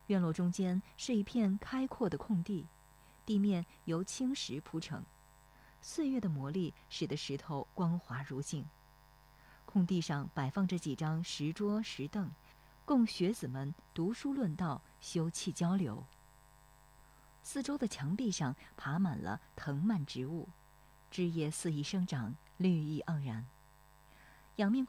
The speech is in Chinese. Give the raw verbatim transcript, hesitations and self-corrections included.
院落中间是一片开阔的空地，地面由青石铺成，岁月的磨砺使得石头光滑如镜。空地上摆放着几张石桌石凳，供学子们读书论道、休憩交流。四周的墙壁上爬满了藤蔓植物，枝叶肆意生长，绿意盎然。仰面